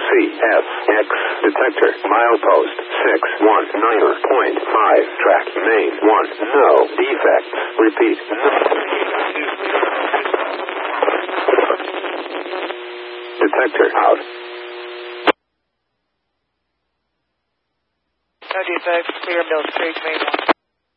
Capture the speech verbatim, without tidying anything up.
C F X detector milepost six one nine point five track main one no defects. Repeat. No. Detector out. No defects. Clear Mill Street, main one.